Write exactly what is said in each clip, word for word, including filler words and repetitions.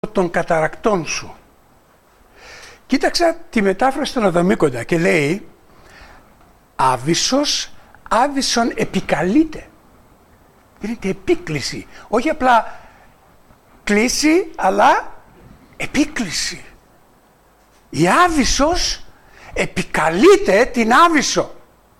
των καταρακτών σου. Κοίταξα τη μετάφραση των Οδομήκοντα και λέει άβυσσος, άβυσσον επικαλείται. Γίνεται επίκληση. Όχι απλά κλίση, αλλά επίκληση. Η άβυσσος επικαλείται την άβυσσο.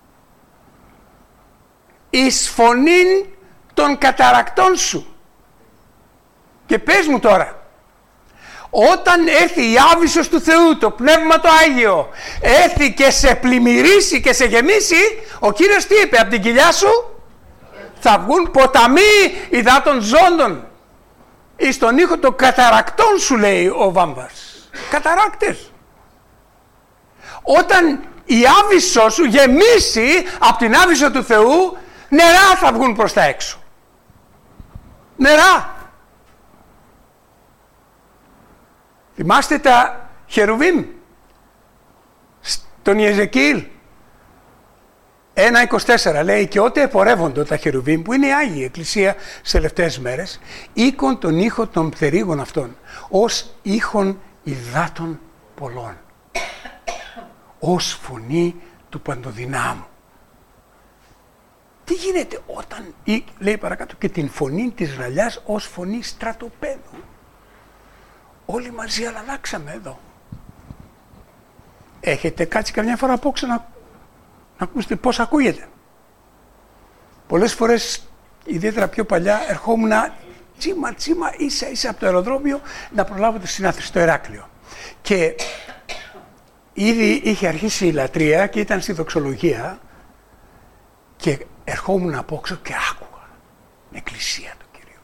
Εις φωνήν των καταρακτών σου. Και πες μου τώρα, όταν έρθει η άβυσσος του Θεού, το Πνεύμα το Άγιο, έρθει και σε πλημμυρίσει και σε γεμίσει, ο Κύριος τι είπε, από την κοιλιά σου θα βγουν ποταμοί υδάτων ζώντων. Εις τον ήχο των καταρακτών σου, λέει ο Βάμβας. Καταράκτες. Όταν η άβυσσο σου γεμίσει από την άβυσσο του Θεού, νερά θα βγουν προς τα έξω. Νερά. Θυμάστε τα χερουβίμ στον Ιεζεκίηλ ένα είκοσι τέσσερα λέει, και ότε επορεύοντο τα χερουβίμ, που είναι η Άγιη Εκκλησία σε τελευταίες μέρες, οίκον τον ήχο των πτερύγων αυτών ως ήχον υδάτων πολλών, ως φωνή του Παντοδυνάμου. Τι γίνεται όταν, ή, λέει παρακάτω, και την φωνή της ραλιάς ως φωνή στρατοπέδου. Όλοι μαζί αλλάξαμε εδώ. Έχετε κάτσει καμιά φορά απόξω να, να ακούσετε πώς ακούγεται. Πολλές φορές, ιδιαίτερα πιο παλιά, ερχόμουν τσίμα τσίμα ίσα ίσα από το αεροδρόμιο να προλάβω τη συνάθρηση στο Ηράκλειο. Και ήδη είχε αρχίσει η λατρεία και ήταν στη δοξολογία και ερχόμουν απόξω και άκουγα την εκκλησία του Κυρίου.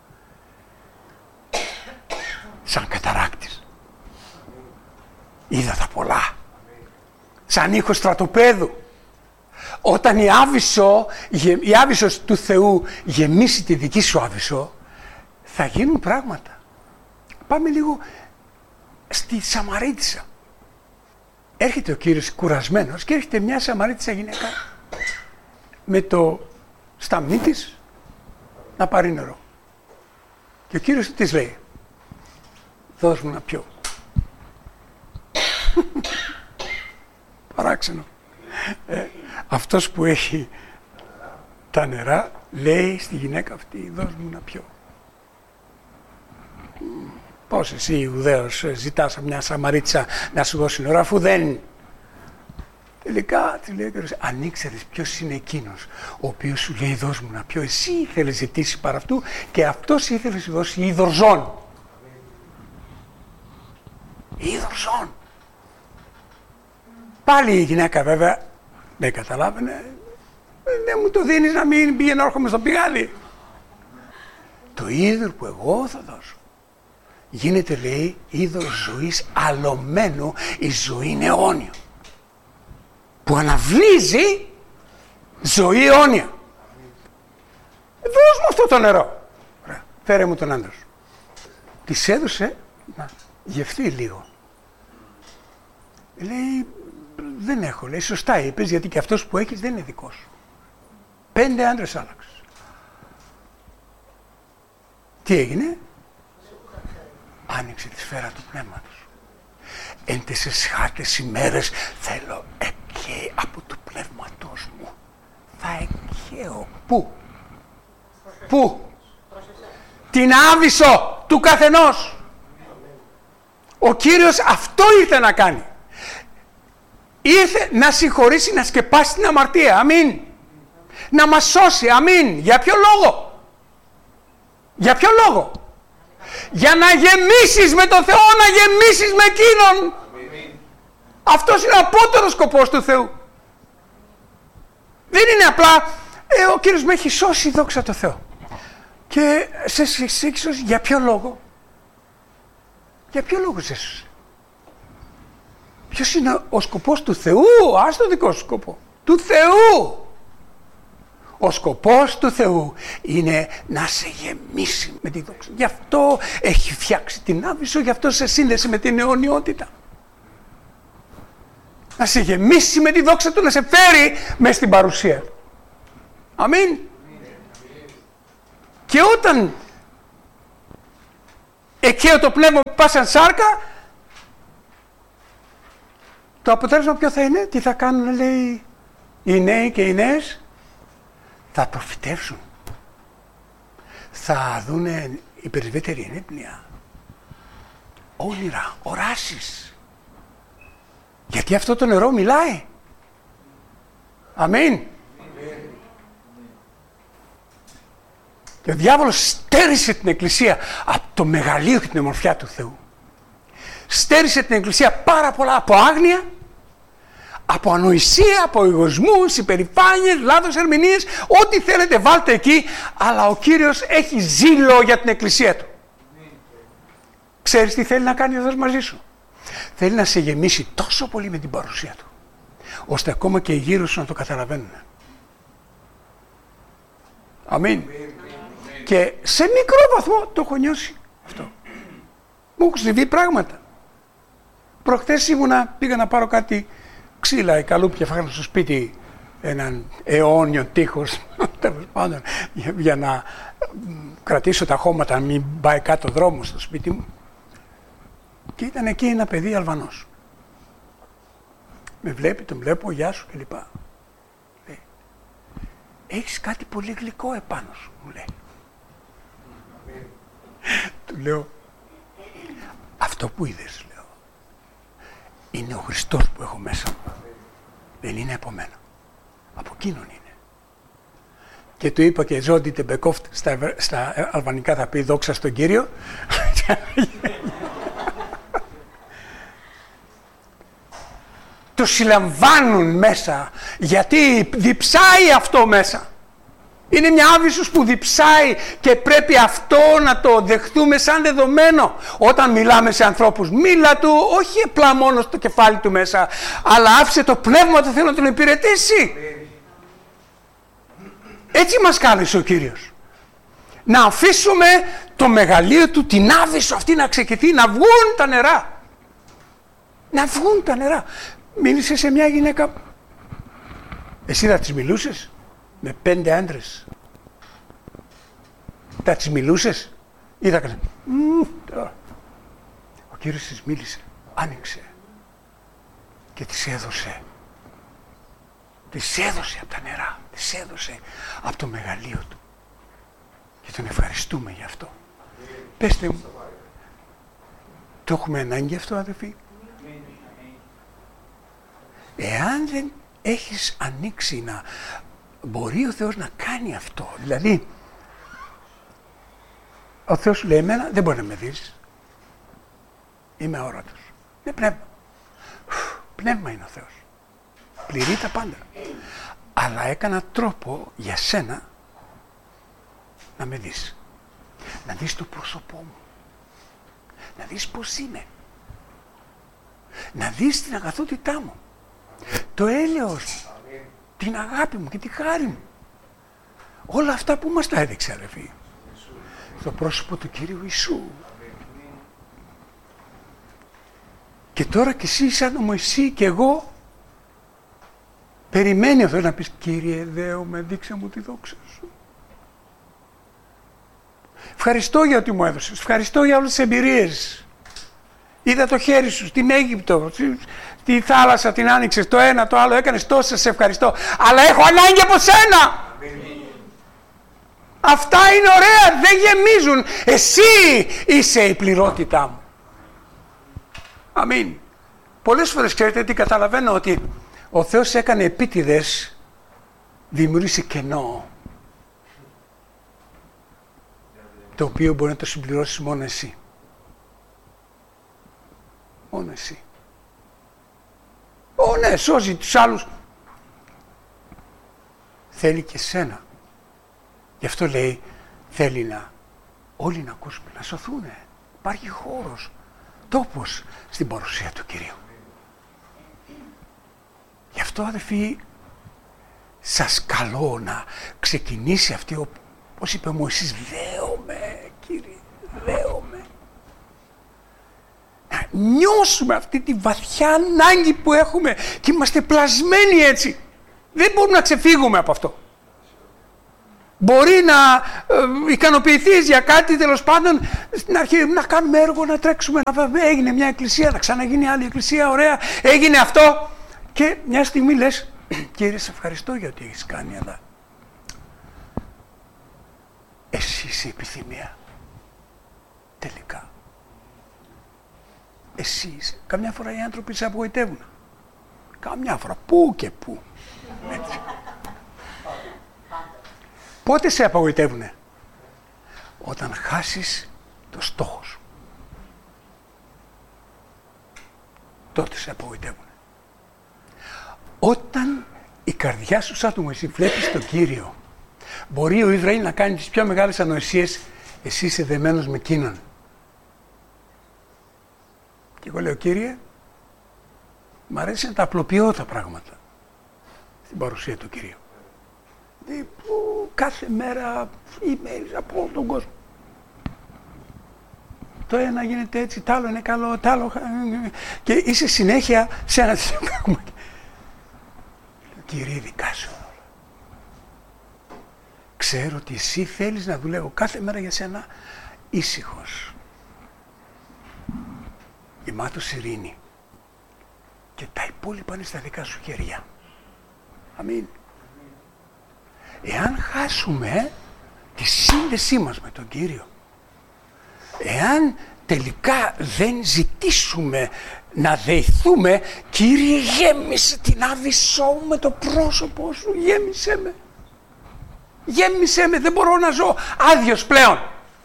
Σαν καταράκτης. Είδα τα πολλά. Σαν ήχο στρατοπέδου. Όταν η άβυσσο, η άβυσσος του Θεού γεμίσει τη δική σου άβυσσο, θα γίνουν πράγματα. Πάμε λίγο στη Σαμαρίτισσα. Έρχεται ο Κύριος κουρασμένος και έρχεται μια Σαμαρίτισσα γυναίκα με το σταμνί της να πάρει νερό. Και ο Κύριος της λέει, δώσ' μου να πιω. Παράξενο. Ε, αυτός που έχει τα νερά λέει στη γυναίκα αυτή, δώσ' μου να πιω. Πώς εσύ Ιουδαίος ζητάς από μια Σαμαρίτσα να σου δώσει νερό, αφού δεν... Τελικά, τη λέει, αν ήξερες ποιος είναι εκείνος ο οποίος σου λέει δώσ' μου να πιω, εσύ ήθελες ζητήσει παρά αυτού και αυτός ήθελε να σου δώσει είδωρ ζών. Είδωρ ζών. Πάλι η γυναίκα βέβαια δεν καταλάβαινε, δεν μου το δίνεις να μην πήγαινε όρχομαι στο πηγάδι. Το είδωρ που εγώ θα δώσω γίνεται, λέει, είδωρ ζωής αλωμένο, η ζωή είναι αιώνιο. Που αναβλύζει ζωή αιώνια. Δώσ' μου αυτό το νερό. Ωραία. Φέρε μου τον άντρα σου. Της έδωσε να γευθεί λίγο. Λέει, δεν έχω. Λέει, σωστά είπες, γιατί και αυτός που έχεις δεν είναι δικός σου. Πέντε άντρες άλλαξες. Τι έγινε? Άνοιξε τη σφαίρα του πνεύματος. Εν τες εσχάτες ημέρες θέλω εκκαίει από του πνεύματός μου. Θα εκκαίω. Πού? Πού? Την άβυσσο του καθενός. Ο Κύριος αυτό ήρθε να κάνει. Ήρθε να συγχωρήσει, να σκεπάσει την αμαρτία. Αμήν. Να μας σώσει. Αμήν. Για ποιο λόγο? Για ποιο λόγο? Για να γεμίσεις με τον Θεό, να γεμίσεις με Εκείνον. Αμήν. Αυτός είναι ο απότερος σκοπός του Θεού. Δεν είναι απλά ε, ο Κύριος με έχει σώσει, δόξα τω Θεώ. Και σε έχει σώσει για ποιο λόγο? Για ποιο λόγο σε έσωσε? Ποιος είναι ο σκοπός του Θεού? Ας το δικό σου σκοπό. Του Θεού. Ο σκοπός του Θεού είναι να σε γεμίσει με τη δόξα. Γι' αυτό έχει φτιάξει την άβυσσο, γι' αυτό σε σύνδεσε με την αιωνιότητα. Να σε γεμίσει με τη δόξα του, να σε φέρει μες στην παρουσία του. Αμήν. Και όταν εκχέω το πνεύμα που πας σαν σάρκα, το αποτέλεσμα ποιο θα είναι, τι θα κάνουν, λέει, οι νέοι και οι νέες, θα προφητεύσουν. Θα δούνε υπερσβέτερη ενέπνοια, όνειρα, οράσεις. Γιατί αυτό το νερό μιλάει. Αμήν. Και ο διάβολος στέρισε την Εκκλησία από το μεγαλείο και την ομορφιά του Θεού. Στέρισε την Εκκλησία πάρα πολλά από άγνοια, από ανοησία, από εγωισμούς, υπερηφάνειες, λάθος ερμηνείες, ό,τι θέλετε βάλτε εκεί, αλλά ο Κύριος έχει ζήλο για την Εκκλησία του. Ξέρεις τι θέλει να κάνει ο Θεός μαζί σου? Θέλει να σε γεμίσει τόσο πολύ με την παρουσία του, ώστε ακόμα και οι γύρω σου να το καταλαβαίνουν. Αμήν. Και σε μικρό βαθμό το έχω νιώσει αυτό. Μου έχουν συμβεί πράγματα. Προχτές ήμουνα, πήγα να πάρω κάτι ξύλα, οι καλούπια φάγανε στο σπίτι έναν αιώνιο τείχος, τέλος πάντων, για, για να κρατήσω τα χώματα, να μην πάει κάτω δρόμο στο σπίτι μου. Και ήταν εκεί ένα παιδί Αλβανός. Με βλέπει, τον βλέπω, γεια σου κλπ. Λέει, έχεις κάτι πολύ γλυκό επάνω σου, μου λέει. Του λέω, αυτό που είδες, λέω, είναι ο Χριστός που έχω μέσα μου. Δεν είναι από μένα. Από εκείνον είναι. Και του είπα και Ζόντι Τεμπεκόφτ στα, στα αλβανικά θα πει δόξα στον Κύριο. Το συλλαμβάνουν μέσα, γιατί διψάει αυτό μέσα. Είναι μια άβυσσος που διψάει και πρέπει αυτό να το δεχτούμε σαν δεδομένο. Όταν μιλάμε σε ανθρώπους, μίλα του όχι απλά μόνο στο κεφάλι του μέσα, αλλά άφησε το πνεύμα του Θεού να τον υπηρετήσει. Έτσι μας κάλεσε ο Κύριος. Να αφήσουμε το μεγαλείο του, την άβυσσο αυτή να ξεκινήσει, να βγουν τα νερά. Να βγουν τα νερά. Μίλησε σε μια γυναίκα. Εσύ θα της μιλούσες με πέντε άντρες? Θα της μιλούσες ή θα κάνεις? Ο Κύριος της μίλησε, άνοιξε και της έδωσε. Της έδωσε από τα νερά, της έδωσε από το μεγαλείο του. Και τον ευχαριστούμε γι' αυτό. Πέστε μου, το έχουμε ανάγκη αυτό, αδελφοί? Εάν δεν έχεις ανοίξει να μπορεί ο Θεός να κάνει αυτό, δηλαδή ο Θεός σου λέει εμένα δεν μπορεί να με δεις, είμαι αόρατος, είναι πνεύμα. Πνεύμα είναι ο Θεός, πληρεί τα πάντα, αλλά έκανα τρόπο για σένα να με δεις, να δεις το πρόσωπό μου, να δεις πως είμαι, να δεις την αγαθότητά μου, το έλεος, την αγάπη μου και τη χάρη μου. Όλα αυτά που μας τα έδειξε, αδελφοί, στο πρόσωπο του Κύριου Ιησού. Και τώρα κι εσύ σαν ο Μωυσή και εγώ, περιμένει ο Θεός να πεις, Κύριε δέομαι, δείξε μου τη δόξα σου. Ευχαριστώ για ό,τι μου έδωσες, ευχαριστώ για όλες τις εμπειρίες. Είδα το χέρι σου στην Αίγυπτο, στη θάλασσα την άνοιξες, το ένα, το άλλο έκανες, τόσα σε ευχαριστώ. Αλλά έχω ανάγκη από σένα. Αυτά είναι ωραία, δεν γεμίζουν. Εσύ είσαι η πληρότητά μου. Αμήν. Πολλές φορές ξέρετε τι καταλαβαίνω, ότι ο Θεός έκανε επίτηδες, δημιούργησε κενό, το οποίο μπορεί να το συμπληρώσεις μόνο εσύ. Μόνο εσύ. Ω ναι, σώζει τους άλλους. Θέλει και σένα. Γι' αυτό λέει, θέλει να όλοι να ακούσουμε, να σωθούν. Υπάρχει χώρος, τόπος στην παρουσία του Κυρίου. Γι' αυτό, αδελφοί, σας καλώ να ξεκινήσει αυτή, όπως είπε ο Μωυσής, δέομαι, Κύριε, δέομαι. Να νιώσουμε αυτή τη βαθιά ανάγκη που έχουμε και είμαστε πλασμένοι έτσι. Δεν μπορούμε να ξεφύγουμε από αυτό. Μπορεί να ε, ικανοποιηθείς για κάτι, τέλος πάντων, στην αρχή να κάνουμε έργο, να τρέξουμε, να έγινε μια εκκλησία, να ξαναγίνει άλλη εκκλησία, ωραία, έγινε αυτό. Και μια στιγμή λες, Κύριε, σε ευχαριστώ για ό,τι έχεις κάνει, αλλά εσύ είσαι η επιθυμία. Τελικά. Εσύ είσαι. Καμιά φορά οι άνθρωποι σε απογοητεύουν. Καμιά φορά. Πού και πού. Έτσι. Πότε σε απογοητεύουνε? Όταν χάσεις το στόχο σου. Τότε σε απογοητεύουνε. Όταν η καρδιά σου σαν του Μωυσή βλέπεις τον Κύριο, μπορεί ο Ισραήλ να κάνει τις πιο μεγάλες ανοησίες, εσύ είσαι δεμένος με εκείνον. Και εγώ λέω, Κύριε, μ' αρέσει να τα απλοποιώ τα πράγματα στην παρουσία του Κυρίου. Δηλαδή, που κάθε μέρα emails από όλο τον κόσμο. Το ένα γίνεται έτσι, το άλλο είναι καλό, το άλλο... Και είσαι συνέχεια σε ένα τέτοιο πράγμα. Κύριε, δικά σου όλα. Ξέρω ότι εσύ θέλεις να δουλεύω κάθε μέρα για σένα ήσυχος. Γεμάτος ειρήνη. Και τα υπόλοιπα είναι στα δικά σου χέρια. Αμήν. Εάν χάσουμε τη σύνδεσή μας με τον Κύριο, εάν τελικά δεν ζητήσουμε να δεηθούμε, Κύριε, γέμισε την άβυσσό μου με το πρόσωπό σου, γέμισε με. Γέμισε με, δεν μπορώ να ζω άδειος πλέον.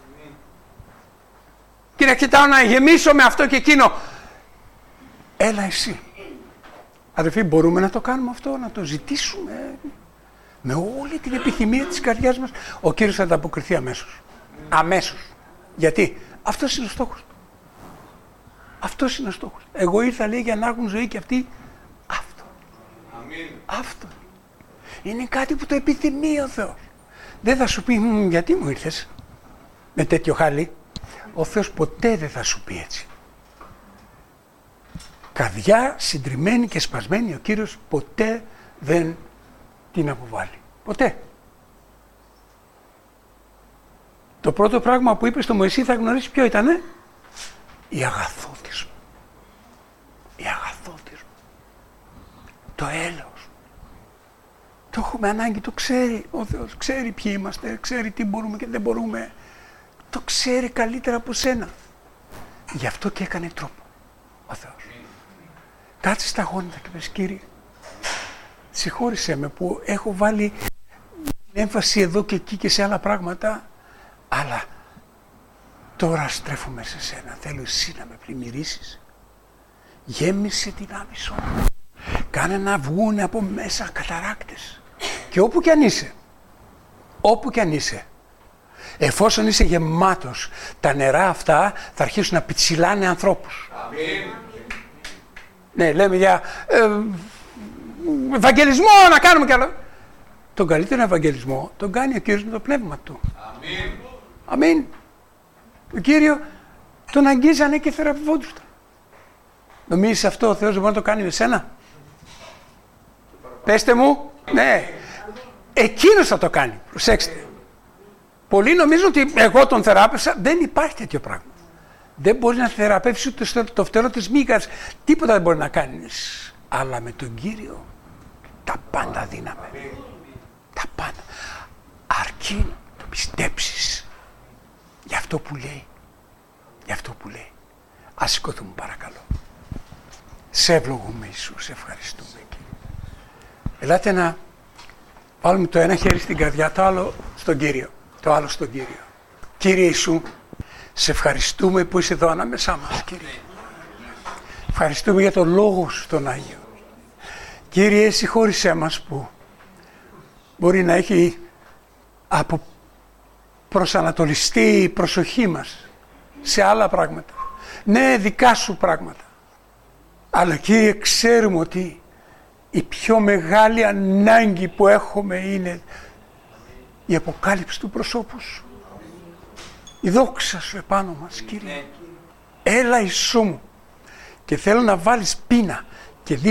Και να κοιτάω να γεμίσω με αυτό και εκείνο. Έλα εσύ. Αδελφοί, μπορούμε να το κάνουμε αυτό, να το ζητήσουμε με όλη την επιθυμία της καρδιάς μας. Ο Κύριος θα ανταποκριθεί αμέσως. Αμέσως. Γιατί? Αυτός είναι ο στόχος του. Αυτός είναι ο στόχος. Εγώ ήρθα, λέει, για να έχουν ζωή και αυτοί αυτό. Αμήν. Αυτό. Είναι κάτι που το επιθυμεί ο Θεός. Δεν θα σου πει, γιατί μου ήρθες με τέτοιο χάλι. Ο Θεός ποτέ δεν θα σου πει έτσι. Καρδιά συντριμμένη και σπασμένη, ο Κύριος ποτέ δεν την αποβάλλει. Ποτέ. Το πρώτο πράγμα που είπε στο Μωυσή, θα γνωρίσει ποιο ήτανε? Η αγαθότης μου. Η αγαθότης μου. Το έλεος. Το έχουμε ανάγκη, το ξέρει ο Θεός. Ξέρει ποιοι είμαστε, ξέρει τι μπορούμε και δεν μπορούμε. Το ξέρει καλύτερα από σένα. Γι' αυτό και έκανε τρόπο ο Θεός. Κάτσε στα γόνατα και πες, Κύριε, συγχώρησέ με που έχω βάλει έμφαση εδώ και εκεί και σε άλλα πράγματα, αλλά τώρα στρέφομαι σε σένα. Θέλω εσύ να με πλημμυρίσεις. Γέμισε την άβυσσό μου. Κάνε να βγουν από μέσα καταράκτες. Και όπου κι αν είσαι, όπου κι αν είσαι, εφόσον είσαι γεμάτος, τα νερά αυτά θα αρχίσουν να πιτσιλάνε ανθρώπους. Αμήν. Ναι, λέμε για ε, ευαγγελισμό να κάνουμε κι άλλο. Τον καλύτερο ευαγγελισμό τον κάνει ο Κύριος με το πνεύμα του. Αμήν. Αμήν. Ο Κύριο τον αγγίζανε και θεραπευόντουσαν. Νομίζεις αυτό ο Θεός δεν μπορεί να το κάνει με σένα? Πέστε μου. Ναι. Εκείνος θα το κάνει. Προσέξτε. Πολλοί νομίζουν ότι εγώ τον θεράπευσα. Δεν υπάρχει τέτοιο πράγμα. Δεν μπορεί να θεραπεύσει ούτε το φτερό της μύγας. Τίποτα δεν μπορεί να κάνεις. Αλλά με τον Κύριο τα πάντα δύναμε. Τα πάντα. Αρκεί να το πιστέψεις. Για αυτό που λέει. Για αυτό που λέει. Ας σηκωθούμε παρακαλώ. Σε ευλογούμε Ιησού. Σε ευχαριστούμε Κύριε. Ελάτε να βάλουμε το ένα χέρι στην καρδιά, το άλλο στον Κύριο. Το άλλο στον Κύριο. Κύριε Ιησού, σε ευχαριστούμε που είσαι εδώ ανάμεσά μας, Κύριε. Ευχαριστούμε για τον Λόγο σου τον Άγιο. Κύριε, συγχώρησέ μας που μπορεί να έχει από προσανατολιστεί η προσοχή μας σε άλλα πράγματα. Ναι, δικά σου πράγματα. Αλλά Κύριε, ξέρουμε ότι η πιο μεγάλη ανάγκη που έχουμε είναι η αποκάλυψη του προσώπου σου. Η δόξα σου επάνω μας, Κύριε. Έλα Ιησού μου. Και θέλω να βάλεις πείνα και δίψα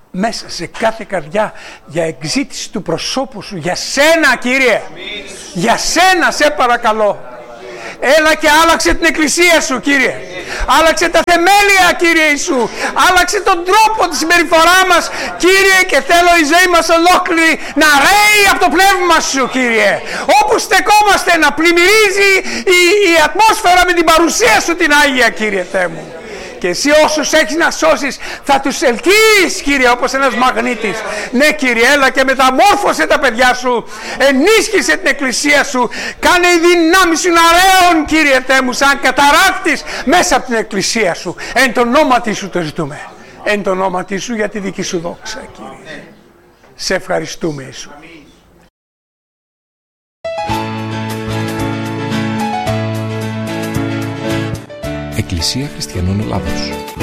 μέσα σε κάθε καρδιά για εκζήτηση του προσώπου σου, για σένα Κύριε, για σένα σε παρακαλώ. Έλα και άλλαξε την εκκλησία σου Κύριε, άλλαξε τα θεμέλια Κύριε Ιησού, άλλαξε τον τρόπο της συμπεριφορά μας Κύριε, και θέλω η ζωή μας ολόκληρη να ρέει από το πνεύμα σου Κύριε, όπου στεκόμαστε να πλημμυρίζει η, η ατμόσφαιρα με την παρουσία σου την Άγια Κύριε Θεέ μου. Και εσύ όσους έχεις να σώσεις θα τους ελκύεις Κύριε, όπως ένας μαγνήτης. Ναι Κύριε, έλα και μεταμόρφωσε τα παιδιά σου, ενίσχυσε την εκκλησία σου, κάνε η δύνάμη σου να ρέουν Κύριε Θεέ μου σαν καταράκτης μέσα από την εκκλησία σου. Εν το ονόματι σου το ζητούμε, εν το ονόματι σου για τη δική σου δόξα Κύριε. Σε ευχαριστούμε Ιησού. Εκκλησία Χριστιανών Ελλάδος.